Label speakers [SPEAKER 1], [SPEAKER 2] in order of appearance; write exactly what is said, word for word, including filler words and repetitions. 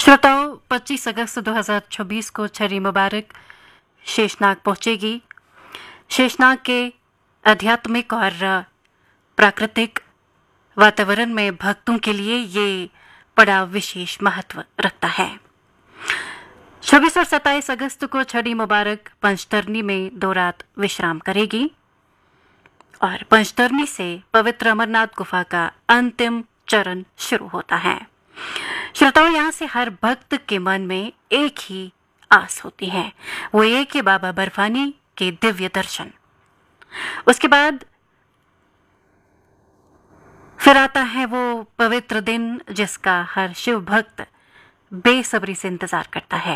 [SPEAKER 1] श्रोताओं, पच्चीस अगस्त दो हज़ार छब्बीस को छठी मुबारक शेषनाग पहुंचेगी। शेषनाग के आध्यात्मिक और प्राकृतिक वातावरण में भक्तों के लिए ये पड़ाव विशेष महत्व रखता है। छब्बीस और सत्ताईस अगस्त को छठी मुबारक पंचतरनी में दो रात विश्राम करेगी और पंचतरनी से पवित्र अमरनाथ गुफा का अंतिम चरण शुरू होता है। श्रोताओं, यहाँ से हर भक्त के मन में एक ही आस होती है, वो ये कि बाबा बर्फानी के दिव्य दर्शन। उसके बाद फिर आता है वो पवित्र दिन जिसका हर शिव भक्त बेसब्री से इंतजार करता है।